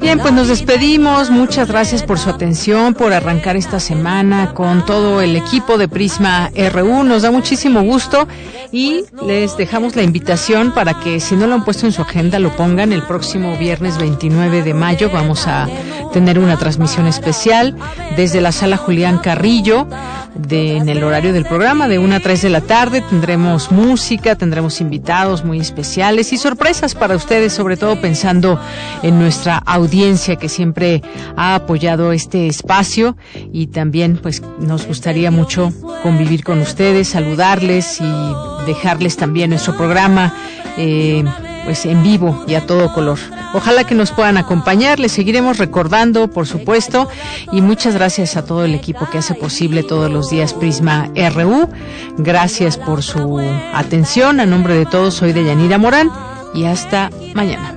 Bien, pues nos despedimos. Muchas gracias por su atención, por arrancar esta semana con todo el equipo de Prisma RU. Nos da muchísimo gusto y les dejamos la invitación para que, si no lo han puesto en su agenda, lo pongan. El próximo viernes 29 de mayo vamos a tener una transmisión especial desde la Sala Julián Carrillo, en el horario del programa, de 1 a 3 de la tarde. Tendremos música, tendremos invitados muy especiales y sorpresas para ustedes, sobre todo pensando en nuestra audiencia que siempre ha apoyado este espacio, y también pues nos gustaría mucho convivir con ustedes, saludarles y dejarles también nuestro programa pues en vivo y a todo color. Ojalá que nos puedan acompañar, les seguiremos recordando, por supuesto, y muchas gracias a todo el equipo que hace posible todos los días Prisma RU. Gracias por su atención. A nombre de todos, soy Deyanira Morán y hasta mañana.